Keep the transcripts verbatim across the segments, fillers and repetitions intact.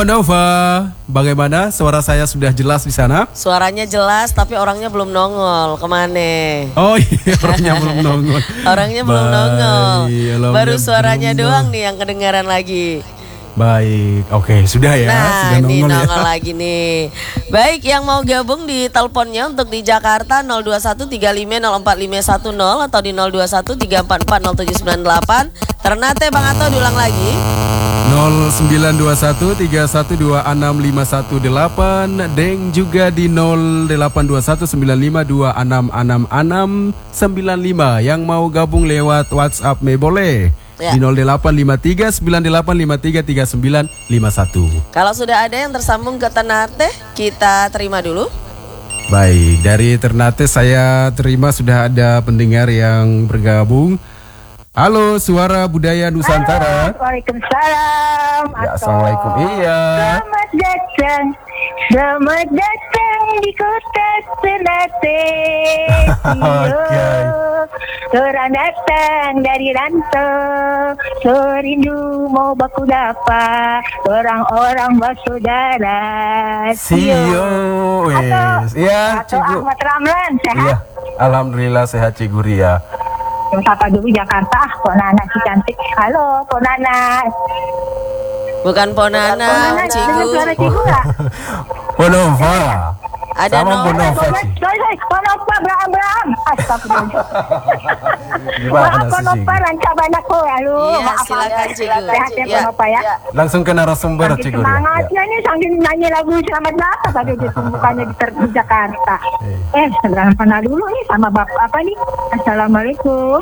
Nova, bagaimana? Suara saya sudah jelas di sana? Suaranya jelas, tapi orangnya belum nongol. Kemana? Oh iya, orangnya belum nongol. Orangnya belum nongol. Baik, Baru suaranya belum doang nongol. nih yang kedengaran lagi. Baik, oke sudah ya. Nah, sudah ini nongol nongol ya. lagi nih. Baik, yang mau gabung di teleponnya untuk di Jakarta nol dua satu tiga lima nol empat lima satu nol atau di nol dua satu tiga empat empat nol tujuh sembilan delapan. Ternate Bang Ato diulang lagi. nol sembilan dua satu tiga satu dua enam lima satu delapan, Deng juga di nol delapan dua satu sembilan lima dua enam enam enam sembilan lima. Yang mau gabung lewat WhatsApp me boleh Ya. di nol delapan lima tiga sembilan delapan lima tiga tiga sembilan lima satu. Kalau sudah ada yang tersambung ke Ternate, kita terima dulu. Baik, dari Ternate saya terima sudah ada pendengar yang bergabung. Halo, Suara Budaya Nusantara. Halo, Waalaikumsalam. Ya, Assalamualaikum. Iya. Selamat datang, selamat datang di kota Ternate. Oke. Orang datang dari rantau, serindu mau baku dapa, orang-orang bersaudara. Sio, wes. Iya, Atau Cikgu. Ahmad Ramlan, sehat? Iya, alhamdulillah sehat Cikgu Ria. Sapa dulu Jakarta, Pok Nana si cantik. Halo, Pok Nana. Bukan Ponana, Pok Nana, dengar Cigu. suara Cigu nggak? Bonova. Ada Sama nol. Bonova, Ci. Sorry, sorry, Konopa, Braham, Braham. Astagfirullah. Gimana Maaf, sih, Konopa, Cikgu? rancak banyak kok. Halo, Iya, maaf. silakan, ya. Cigu. Sehat ya, Iya. Konopa ya. Langsung ke narasumber Saking Cikgu Ria. Ya. semangatnya nih, sambil nyanyi lagu Selamat Datang tadi ditumbukannya di, Ter- di Jakarta. Eh. Eh, seberang pernah dulu nih sama Bapak apa nih? Assalamualaikum.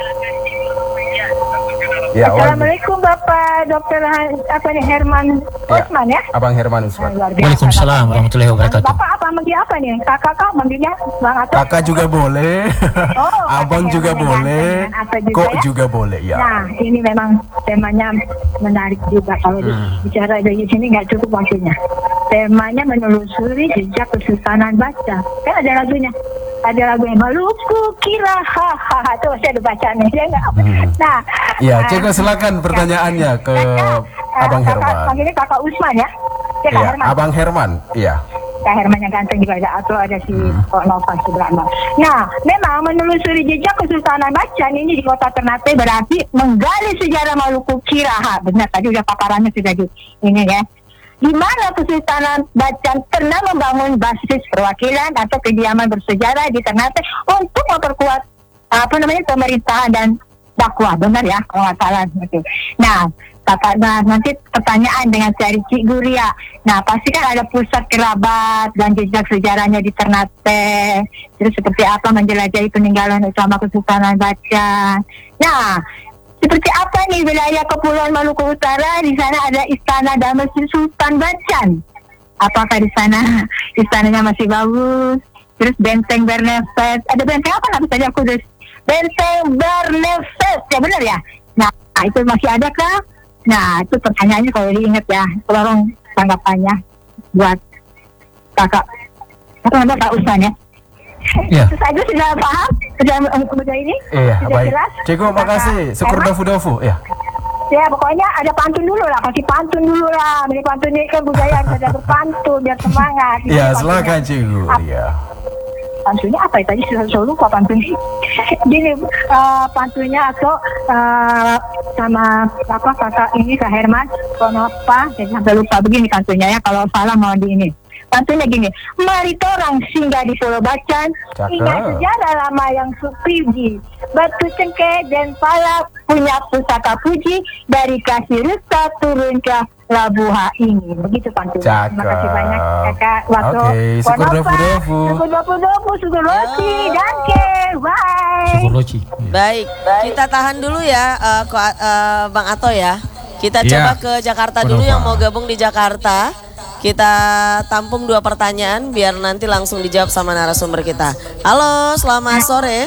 Ya, wajib. Assalamualaikum Bapak Dokter Han- apa nih Herman Osman ya? Abang Herman Usman. Luar biasa, Waalaikumsalam Bapak. warahmatullahi wabarakatuh. Bapak apa manggil apa nih? Kakak kak manggilnya Bang Ato? Kakak juga boleh. Oh, Abang kakak juga yang boleh. ganteng, apa juga Kok ya? juga boleh ya. Nah, ini memang temanya menarik juga kalau Hmm. bicara dari sini nggak cukup waktunya. Temanya menelusuri jejak kesultanan baca. Kan ada lagunya. Ada lagu yang Maluku kira hahaha tuh saya udah baca nih ya nggak? Hmm. Nah, Ya, eh, Cikgu silakan pertanyaannya ke kakak, eh, Abang kakak, Herman. Panggilnya Kakak Usman ya? Ya, Kak Iya, Herman. Abang Herman. Iya. Kak Herman yang ganteng juga ada atau ada si Hmm. Kok Nova Subrahman. Nah, memang menelusuri jejak Kesultanan Bacan ini di kota Ternate berarti menggali sejarah Maluku Kiraha. Benar tadi udah paparannya sudah di ini ya. Di mana Kesultanan Bacan pernah membangun basis perwakilan atau kediaman bersejarah di Ternate untuk memperkuat apa namanya pemerintahan dan dakwah, benar ya kalau nggak salah gitu. Nah, kata, nah nanti pertanyaan dengan cari Cik Guria. Nah, pasti kan ada pusat kerabat dan jejak sejarahnya di Ternate. Terus seperti apa menjelajahi peninggalan utama Kesultanan Bacan. Nah, seperti apa nih wilayah Kepulauan Maluku Utara? Di sana ada istana dan Masjid Sultan Bacan. Apakah di sana istananya masih bagus? Terus benteng Bernefes. Ada benteng apa nggak bisa aku tulis? Benteng Bernefes. Ya benar ya? Nah, itu masih ada kah? Nah, itu pertanyaannya kalau diingat ya. Tolong tanggapannya buat kakak. Apa namanya Kak Usman ya? Ya. Itu saja sudah paham? Sudah sudah ini? Iya, Sudah baik. jelas? Cikgu makasih. Kakak Syukur Herman? dofu-dofu. Ya. Ya pokoknya ada pantun dulu lah, kasih pantun dulu lah. Beli pantun ini kan budaya harus ada berpantun biar semangat. Ya, Ini silakan pantunnya. Cikgu Ap- Ria. Pantunnya apa ya tadi sudah saya lupa pantunnya. Gini eh, pantunnya atau eh, sama apa kakak ini Kak Herman, Konopa, saya sampai lupa begini pantunnya ya. Kalau salah mau di ini. Pantunnya gini, mari torang singgah di Pulau Bacan, Cakep. ingat sejarah lama yang supiji, batu cengkeh dan palak punya pusaka puji dari kasih rusa turun ke Labuha ini. Begitu pantunnya. Terima kasih Cakep. banyak kakak Wato. Oke, syukur Konopa, dofu-dofu. syukur dofu-dofu, syukur roti, Yo. danke, bye. Syukur Roci. Baik, kita tahan dulu ya eh, Ko- eh, Bang Ato ya. Kita Iya. coba ke Jakarta dulu Kenapa? yang mau gabung di Jakarta. Kita tampung dua pertanyaan biar nanti langsung dijawab sama narasumber kita. Halo, selamat sore.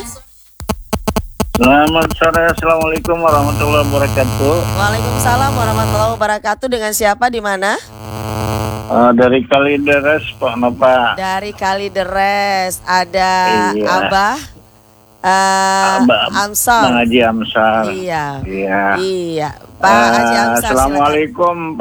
Selamat sore, Assalamualaikum warahmatullahi wabarakatuh. Waalaikumsalam warahmatullahi wabarakatuh. Dengan siapa di mana? Uh, dari Kalideres, Pak Nova. Dari Kalideres ada Iya. Abah eh, Abah, Amsal. Bang Haji Amsal. Iya. Iya. Iya. Pak Haji Eh, Amsal. silakan. Assalamualaikum